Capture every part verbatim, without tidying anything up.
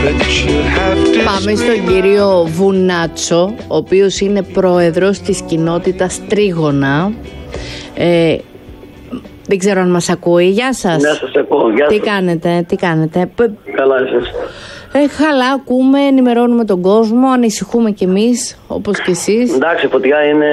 Πάμε στον κύριο Βουνάτσο, ο οποίος είναι πρόεδρος της κοινότητας Τρίγωνα. Ε, δεν ξέρω αν μας ακούει. Γεια σας. Γεια σας, ακούω. Γεια τι σας. κάνετε, τι κάνετε. Καλά εσείς. Ε, χαλά, ακούμε, ενημερώνουμε τον κόσμο, ανησυχούμε κι εμείς, όπως κι εσείς. Εντάξει, η φωτιά είναι...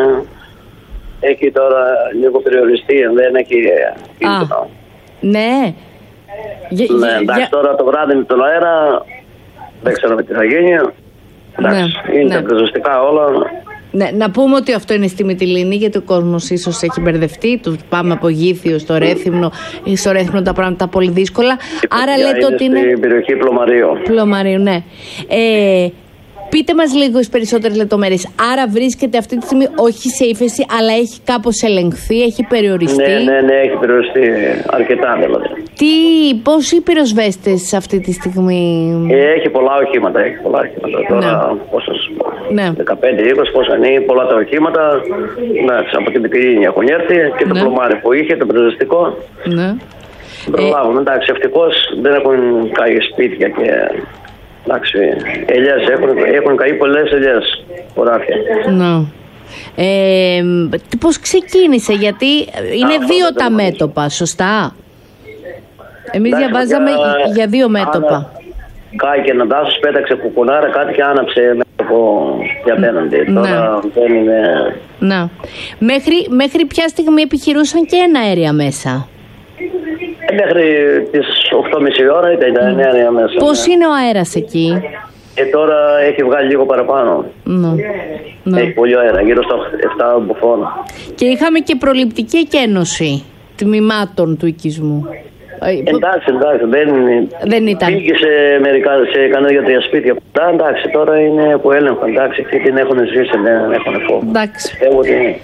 έχει τώρα λίγο περιοριστεί, δεν έχει... Α, ναι. Για, ναι, εντάξει, για... τώρα το βράδυ με τον αέρα, δεν ξέρουμε τι θα γίνει. Εντάξει, ναι, είναι ναι. τα όλα. Ναι, να πούμε ότι αυτό είναι στη Μυτιλήνη, γιατί ο κόσμος ίσως έχει μπερδευτεί. Του πάμε από Γήθιο στο Ρέθυμνο. Στο Ρέθυμνο τα πράγματα πολύ δύσκολα. Η Άρα λέτε ότι είναι. Στην περιοχή Πλωμαρίου. Πλωμαρίου, ναι. Ε, πείτε μας λίγο τις περισσότερες λεπτομέρειες. Άρα βρίσκεται αυτή τη στιγμή όχι σε ύφεση, αλλά έχει κάπως ελεγχθεί, έχει περιοριστεί. Ναι, ναι, ναι, έχει περιοριστεί αρκετά δηλαδή. Τι, πόσοι πυροσβέστες αυτή τη στιγμή? Ε, έχει πολλά οχήματα, έχει πολλά οχήματα. Ναι. Τώρα πόσες, ναι. δεκαπέντε είκοσι πόσα είναι, πολλά τα οχήματα. Ναι, από την Μυτιλήνη έχουν έρθει και το ναι. Πλωμάρι που είχε, το πυροσβεστικό. Ναι. Προλάβουν, ε... εντάξει, ευτυχώς δεν έχουν καεί σπίτια και... εντάξει, ελιές, έχουν, έχουν καεί πολλές ελιές, χωράφια. Ναι. Ε, πώς ξεκίνησε, γιατί είναι Α, δύο τα μέτωπα, σωστά? Εμείς εντάξει, διαβάζαμε για, για δύο μέτωπα. Κάει και ένα δάσος, πέταξε κουκουνάρα, κάτι και άναψε μέτωπο για απέναντι. Ναι. Τώρα δεν είναι... Ναι. Μέχρι, μέχρι ποια στιγμή επιχειρούσαν και ένα αέρια μέσα? Μέχρι τις οκτώ και μισή ώρα ήταν τα εννέα αέρια μέσα. Πώς ναι. είναι ο αέρας εκεί? Και τώρα έχει βγάλει λίγο παραπάνω. Ναι. Ναι. Έχει πολύ αέρα, γύρω στα επτά μπουφώνα. Και είχαμε και προληπτική εκένωση τμήματων του οικισμού. Εντάξει, εντάξει, δεν, δεν ήταν. Πήγε σε, μερικά, σε κανένα για τρία σπίτια. Εντάξει, τώρα είναι που έλεγχο. Εντάξει, εκεί την έχουν ζήσει, δεν έχουν φόβο. Εντάξει. Ότι...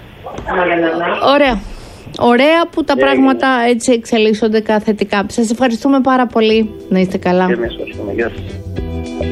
Ωραία. Ωραία που τα yeah, πράγματα έτσι εξελίσσονται θετικά. Σας ευχαριστούμε πάρα πολύ. Να είστε καλά. Και εμείς ευχαριστούμε. Γεια σας.